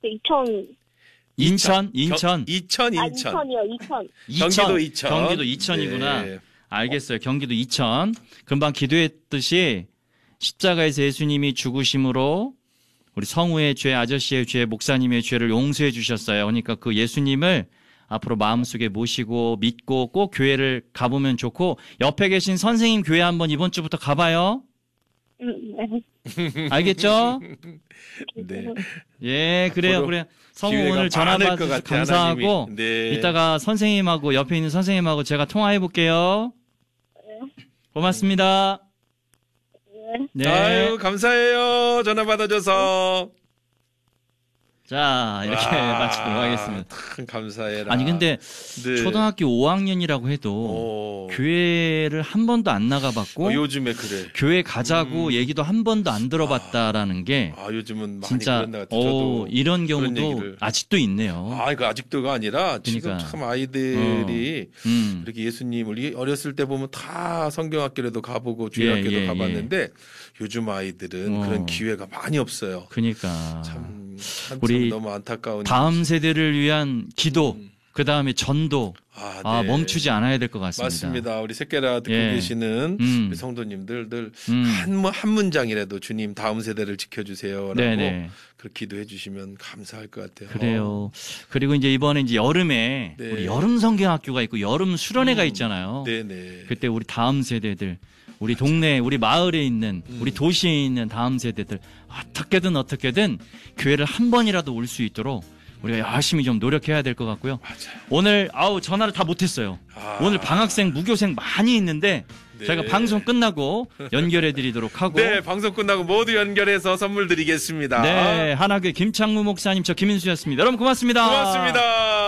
인천. 인천. 인천이요, 인천. 경기도 이천. 경기도 이천이구나. 네. 알겠어요. 경기도 이천. 금방 기도했듯이 십자가에서 예수님이 죽으심으로 우리 성우의 죄, 아저씨의 죄, 목사님의 죄를 용서해 주셨어요. 그러니까 그 예수님을 앞으로 마음속에 모시고 믿고 꼭 교회를 가보면 좋고, 옆에 계신 선생님 교회 한번 이번 주부터 가봐요. 네. 알겠죠? 네. 예, 그래요. 그래. 성우 기회가 오늘 전화 많을 것 받아주셔서 같아요, 감사하고, 하나님이. 네. 이따가 선생님하고 옆에 있는 선생님하고 제가 통화해 볼게요. 고맙습니다. 네. 아유, 감사해요. 전화 받아줘서. 자, 이렇게 마치도록 하겠습니다. 참 감사해라. 아니, 근데 네. 초등학교 5학년이라고 해도 교회를 한 번도 안 나가봤고, 요즘에 그래. 교회 가자고 얘기도 한 번도 안 들어봤다라는 게 요즘은 많이 진짜 그런 것 같아요. 저도 이런 그런 경우도 얘기를. 아직도 있네요. 그 아직도가 아니라 지금 그러니까. 참 아이들이 이렇게 예수님을 어렸을 때 보면 다 성경학교에도 가보고 주일학교도 가봤는데 요즘 아이들은 그런 기회가 많이 없어요. 그러니까 참 우리 너무 안타까운 다음 세대를 위한 기도, 그 다음에 전도 네. 멈추지 않아야 될 것 같습니다. 맞습니다. 우리 새끼라 듣고 계시는 우리 성도님들 늘 한 문장이라도 주님 다음 세대를 지켜주세요라고 그렇게 기도해 주시면 감사할 것 같아요. 그래요. 그리고 이제 이번에 이제 여름에 우리 여름 성경학교가 있고 여름 수련회가 있잖아요. 네네. 그때 우리 다음 세대들, 우리 동네, 우리 마을에 있는, 우리 도시에 있는 다음 세대들 어떻게든 교회를 한 번이라도 올 수 있도록 우리가 열심히 좀 노력해야 될 것 같고요. 맞아요. 오늘 전화를 다 못했어요. 오늘 방학생, 무교생 많이 있는데 저희가 방송 끝나고 연결해 드리도록 하고. 네, 방송 끝나고 모두 연결해서 선물 드리겠습니다. 네, 한화교회 김창무 목사님, 저 김인수였습니다. 여러분 고맙습니다. 고맙습니다.